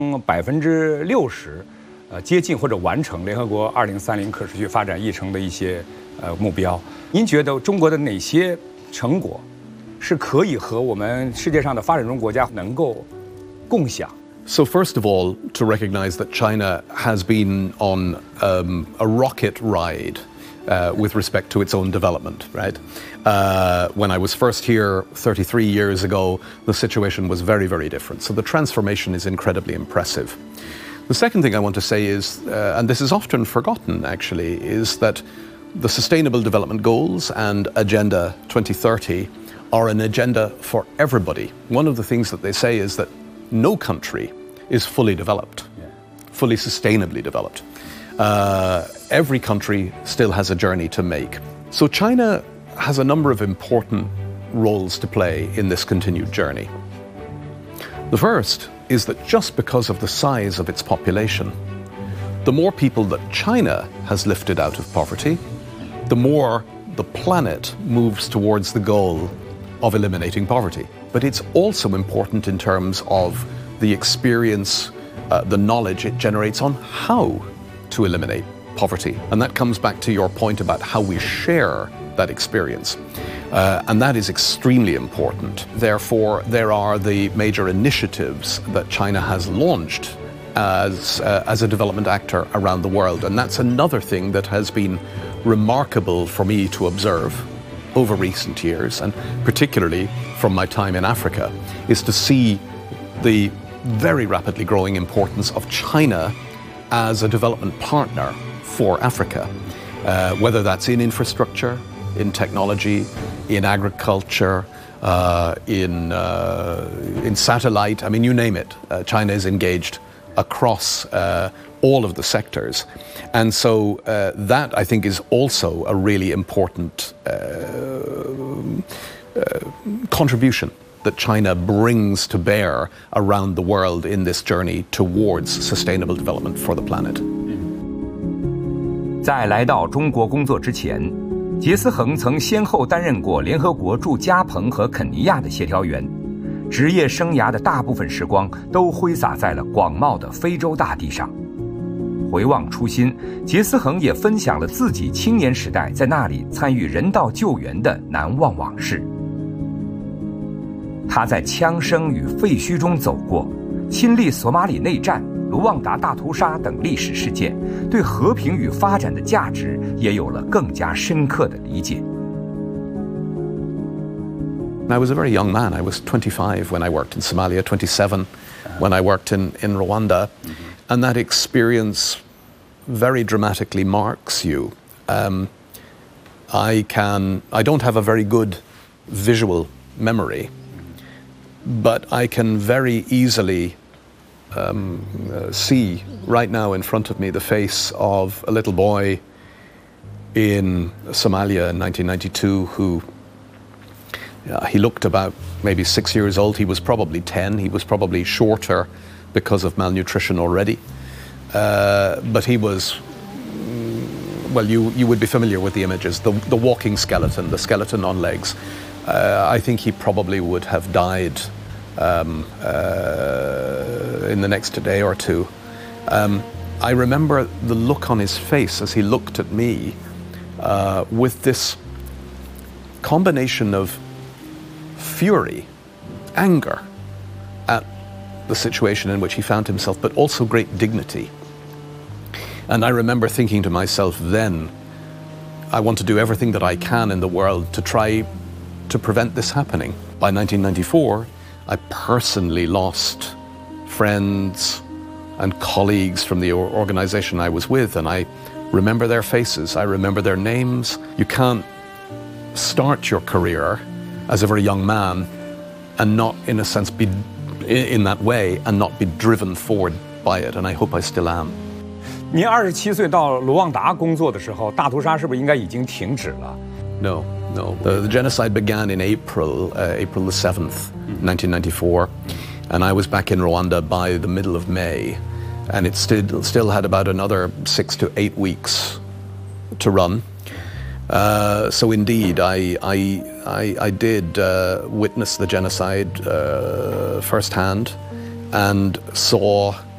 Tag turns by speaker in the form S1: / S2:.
S1: 60%，接近或者完成联合国2030可持续发展议程的一些目标。您觉得中国的哪些成果是可以和我们世界上的发展中国家能够共享？
S2: So first of all, to recognize that China has been on a rocket ride with respect to its own development, right? When I was first here 33 years ago, the situation was very, very different. So the transformation is incredibly impressive. The second thing I want to say is, and this is often forgotten actually, is that the Sustainable Development Goals and Agenda 2030 are an agenda for everybody. One of the things that they say is that no country is fully developed, fully sustainably developed. Every country still has a journey to make. So China has a number of important roles to play in this continued journey. The first is that just because of the size of its population, the more people that China has lifted out of poverty, the more the planet moves towards the goal of eliminating poverty. But it's also important in terms of the experience, the knowledge it generates on how to eliminate poverty. And that comes back to your point about how we share that experience. And that is extremely important. Therefore, there are the major initiatives that China has launched as a development actor around the world. And that's another thing that has been remarkable for me to observe over recent years, and particularly from my time in Africa, is to see the very rapidly growing importance of China as a development partner for Africa, whether that's in infrastructure, in technology, in agriculture, in satellite. I mean, you name it. China is engaged across all of the sectors. And so that, I think, is also a really important contribution that China brings to bear around the world in this journey towards sustainable development for the planet.
S3: 在来到中国工作之前，杰思恒曾先后担任过联合国驻加蓬和肯尼亚的协调员，职业生涯的大部分时光都挥洒在了广袤的非洲大地上。回望初心，杰思恒也分享了自己青年时代在那里参与人道救援的难忘往事。他在枪声与废墟中走过，亲历索马里内战、卢旺达大屠杀等历史事件，对和平与发展的价值也有了更加深刻的理解。
S2: I was a very young man. I was 25 when I worked in Somalia, 27 when I worked in Rwanda. And that experience very dramatically marks you. I don't have a very good visual memory, but I can very easily see right now in front of me the face of a little boy in Somalia in 1992 who he looked about maybe 6 years old. He was probably 10. He was probably shorter because of malnutrition already. But he was, well, you would be familiar with the images, the walking skeleton, the skeleton on legs. I think he probably would have died in the next day or two. I remember the look on his face as he looked at me with this combination of fury, anger at the situation in which he found himself, but also great dignity. And I remember thinking to myself then, I want to do everything that I can in the world to try to prevent this happening. By 1994, I personally lost friends and colleagues from the organization I was with, and I remember their faces, I remember their names. You can't start your career as a very young man and not, in a sense, be in that way and not be driven forward by it, and I hope I still am.
S1: 您27岁到卢旺达工作的时候，大屠杀是不是应该已经停止了？
S2: No. The genocide began in April the 7th, 1994, and I was back in Rwanda by the middle of May, and it still had about another 6 to 8 weeks to run. So indeed, I did witness the genocide firsthand, and saw